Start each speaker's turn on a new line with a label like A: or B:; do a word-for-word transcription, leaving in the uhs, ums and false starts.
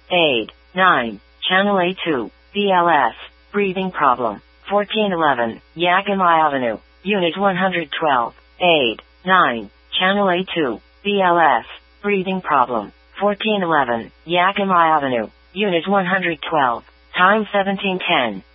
A: aid, nine, Channel A two, B L S, breathing problem, fourteen eleven, Yakima Avenue, Unit one hundred twelve, aid, nine, Channel A two, B L S, breathing problem, fourteen eleven, Yakima Avenue, Unit one hundred twelve, time seventeen ten.